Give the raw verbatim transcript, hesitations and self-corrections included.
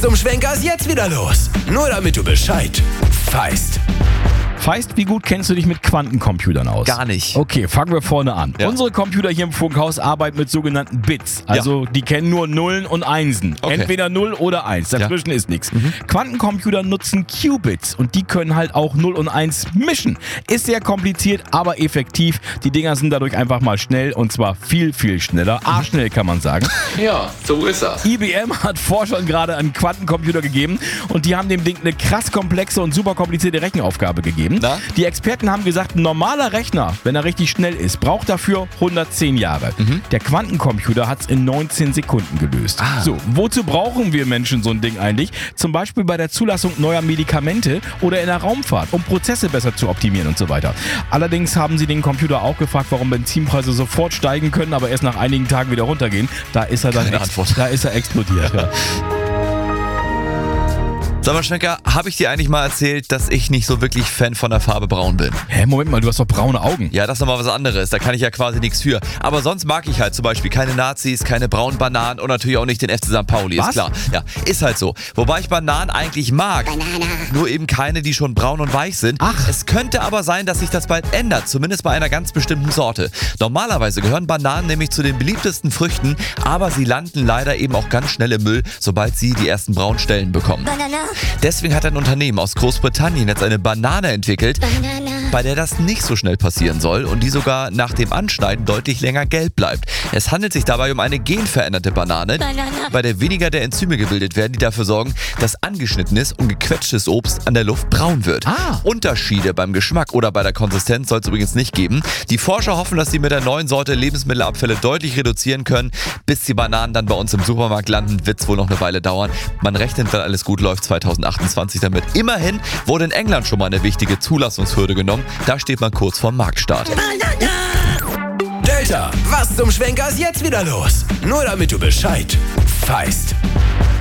zum Schwenker ist jetzt wieder los? Nur damit du Bescheid weißt. Feist, wie gut kennst du dich mit Quantencomputern aus? Gar nicht. Okay, fangen wir vorne an. Ja. Unsere Computer hier im Funkhaus arbeiten mit sogenannten Bits. Also die kennen nur Nullen und Einsen. Okay. Entweder Null oder Eins. Dazwischen Ja. ist nichts. Mhm. Quantencomputer nutzen Qubits und die können halt auch Null und Eins mischen. Ist sehr kompliziert, aber effektiv. Die Dinger sind dadurch einfach mal schnell und zwar viel, viel schneller. Arschschnell kann man sagen. Ja, so ist das. I B M hat Forschern gerade einen Quantencomputer gegeben und die haben dem Ding eine krass komplexe und super komplizierte Rechenaufgabe gegeben. Na? Die Experten haben gesagt, ein normaler Rechner, wenn er richtig schnell ist, braucht dafür hundertzehn Jahre. Mhm. Der Quantencomputer hat es in neunzehn Sekunden gelöst. Ah. So, wozu brauchen wir Menschen so ein Ding eigentlich? Zum Beispiel bei der Zulassung neuer Medikamente oder in der Raumfahrt, um Prozesse besser zu optimieren und so weiter. Allerdings haben sie den Computer auch gefragt, warum Benzinpreise sofort steigen können, aber erst nach einigen Tagen wieder runtergehen. Da ist er dann Keine ex- Antwort. Da ist er explodiert. Ja. Sag mal, Schwenker, habe ich dir eigentlich mal erzählt, dass ich nicht so wirklich Fan von der Farbe braun bin? Hä, Moment mal, du hast doch braune Augen. Ja, das ist nochmal was anderes. Da kann ich ja quasi nichts für. Aber sonst mag ich halt zum Beispiel keine Nazis, keine braunen Bananen und natürlich auch nicht den F C Sankt Pauli. Was? Ist klar. Ja, ist halt so. Wobei ich Bananen eigentlich mag. Banana. Nur eben keine, die schon braun und weich sind. Ach. Es könnte aber sein, dass sich das bald ändert. Zumindest bei einer ganz bestimmten Sorte. Normalerweise gehören Bananen nämlich zu den beliebtesten Früchten. Aber sie landen leider eben auch ganz schnell im Müll, sobald sie die ersten braunen Stellen bekommen. Banana, Deswegen hat ein Unternehmen aus Großbritannien jetzt eine Banane entwickelt, Banana. bei der das nicht so schnell passieren soll und die sogar nach dem Anschneiden deutlich länger gelb bleibt. Es handelt sich dabei um eine genveränderte Banane, Banana. bei der weniger der Enzyme gebildet werden, die dafür sorgen, dass angeschnittenes und gequetschtes Obst an der Luft braun wird. Ah. Unterschiede beim Geschmack oder bei der Konsistenz soll es übrigens nicht geben. Die Forscher hoffen, dass sie mit der neuen Sorte Lebensmittelabfälle deutlich reduzieren können. Bis die Bananen dann bei uns im Supermarkt landen, wird es wohl noch eine Weile dauern. Man rechnet, wenn alles gut läuft, zwanzig achtundzwanzig damit. Immerhin wurde in England schon mal eine wichtige Zulassungshürde genommen. Da steht man kurz vorm Marktstart. Delta, was zum Schwenker ist jetzt wieder los? Nur damit du Bescheid weißt.